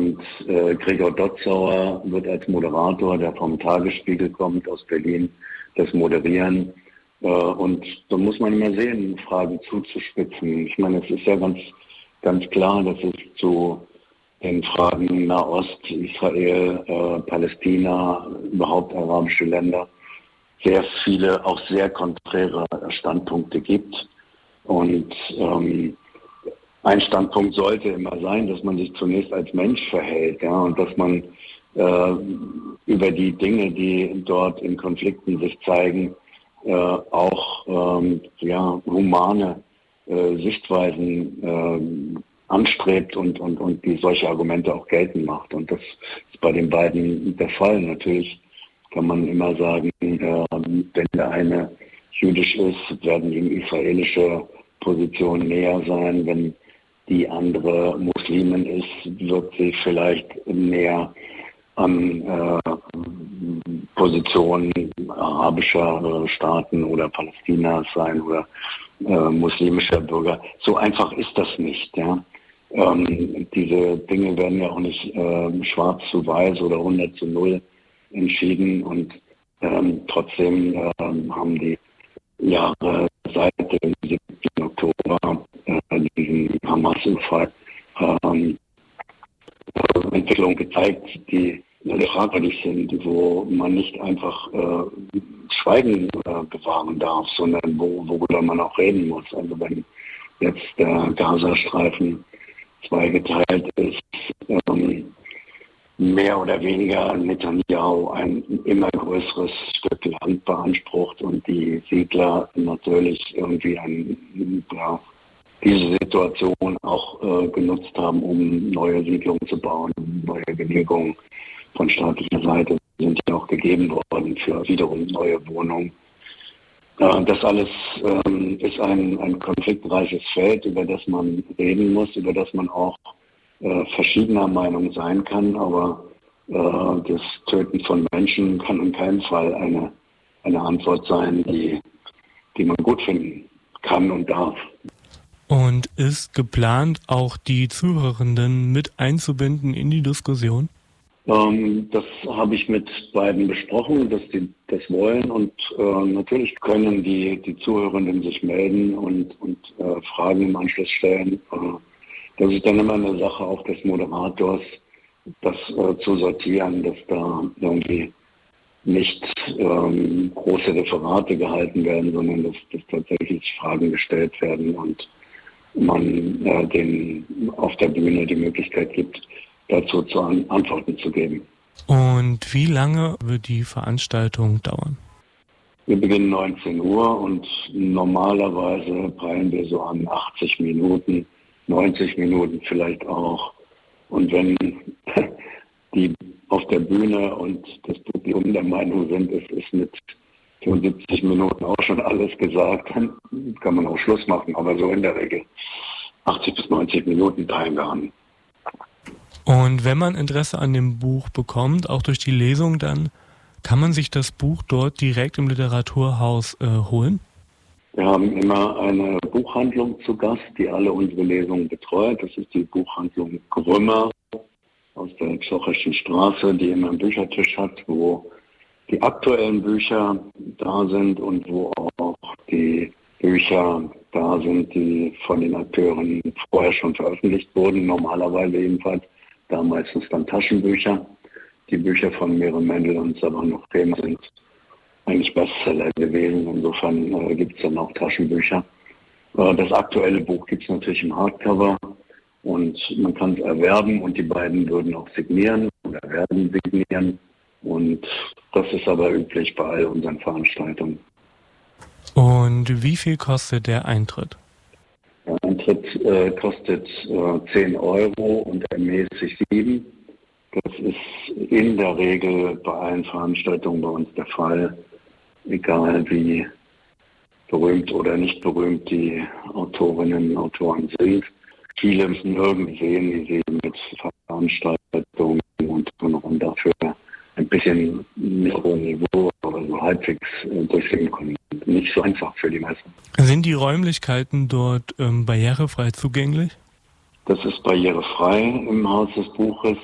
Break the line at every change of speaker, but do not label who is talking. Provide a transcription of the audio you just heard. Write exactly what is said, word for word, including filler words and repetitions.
Und äh, Gregor Dotzauer wird als Moderator, der vom Tagesspiegel kommt, aus Berlin, das moderieren. Äh, und da muss man immer sehen, Fragen zuzuspitzen. Ich meine, es ist ja ganz, ganz klar, dass es zu den Fragen Nahost, Israel, äh, Palästina, überhaupt arabische Länder, sehr viele, auch sehr konträre Standpunkte gibt. Und ähm, ein Standpunkt sollte immer sein, dass man sich zunächst als Mensch verhält, ja, und dass man äh, über die Dinge, die dort in Konflikten sich zeigen, äh, auch ähm, ja, humane äh, Sichtweisen äh, anstrebt und, und, und die solche Argumente auch geltend macht. Und das ist bei den beiden der Fall. Natürlich kann man immer sagen, äh, wenn der eine jüdisch ist, werden ihm israelische Positionen näher sein. Wenn die andere Muslimin ist, wird sie vielleicht näher an äh, Positionen arabischer Staaten oder Palästinas sein oder äh, muslimischer Bürger. So einfach ist das nicht. Ja? Ähm, diese Dinge werden ja auch nicht äh, schwarz zu weiß oder hundert zu null entschieden und ähm, trotzdem ähm, haben die Jahre seit dem siebten Oktober äh, diesen Hamas-Überfall ähm, Entwicklungen gezeigt, die sehr fragwürdig sind, wo man nicht einfach äh, Schweigen äh, bewahren darf, sondern wo, worüber man auch reden muss. Also wenn jetzt der Gazastreifen zweigeteilt ist, ähm, mehr oder weniger Netanyahu ein immer größeres Stück Land beansprucht und die Siedler natürlich irgendwie ein, ja, diese Situation auch äh, genutzt haben, um neue Siedlungen zu bauen, neue Genehmigungen von staatlicher Seite sind ja auch gegeben worden für wiederum neue Wohnungen. Äh, das alles ähm, ist ein, ein konfliktreiches Feld, über das man reden muss, über das man auch äh, verschiedener Meinung sein kann, aber äh, das Töten von Menschen kann in keinem Fall eine, eine Antwort sein, die, die man gut finden kann und darf.
Und ist geplant, auch die Zuhörenden mit einzubinden in die Diskussion?
Ähm, das habe ich mit beiden besprochen, dass die das wollen und äh, natürlich können die, die Zuhörenden sich melden und, und äh, Fragen im Anschluss stellen. Äh, das ist dann immer eine Sache auch des Moderators, das äh, zu sortieren, dass da irgendwie nicht ähm, große Referate gehalten werden, sondern dass, dass tatsächlich Fragen gestellt werden und man äh, den auf der Bühne die Möglichkeit gibt, dazu zu an, Antworten zu geben.
Und wie lange wird die Veranstaltung dauern?
Wir beginnen neunzehn Uhr und normalerweise peilen wir so an achtzig Minuten, neunzig Minuten vielleicht auch. Und wenn die auf der Bühne und das Publikum der Meinung sind, es ist mit fünfundsiebzig Minuten auch schon alles gesagt, dann kann man auch Schluss machen. Aber so in der Regel achtzig bis neunzig Minuten peilen wir an.
Und wenn man Interesse an dem Buch bekommt, auch durch die Lesung, dann kann man sich das Buch dort direkt im Literaturhaus äh, holen?
Wir haben immer eine Buchhandlung zu Gast, die alle unsere Lesungen betreut. Das ist die Buchhandlung Grümmer aus der Zocherschen Straße, die immer einen Büchertisch hat, wo die aktuellen Bücher da sind und wo auch die Bücher da sind, die von den Akteuren vorher schon veröffentlicht wurden, normalerweise jedenfalls. Da meistens dann Taschenbücher. Die Bücher von Miriam Mendel und Sabah Rehmer sind eigentlich Bestseller gewesen. Insofern äh, gibt es dann auch Taschenbücher. Äh, das aktuelle Buch gibt es natürlich im Hardcover und man kann es erwerben und die beiden würden auch signieren oder werden signieren. Und das ist aber üblich bei all unseren Veranstaltungen.
Und wie viel kostet der Eintritt?
Der Eintritt äh, kostet äh, zehn Euro und ermäßigt sieben. Das ist in der Regel bei allen Veranstaltungen bei uns der Fall, egal wie berühmt oder nicht berühmt die Autorinnen und Autoren sind. Viele müssen irgendwie sehen, wie sie mit Veranstaltungen und, und dafür ein bisschen nicht hohem Niveau, aber so halbwegs äh, durchsehen können. Nicht so einfach für die meisten.
Sind die Räumlichkeiten dort ähm, barrierefrei zugänglich?
Das ist barrierefrei im Haus des Buches.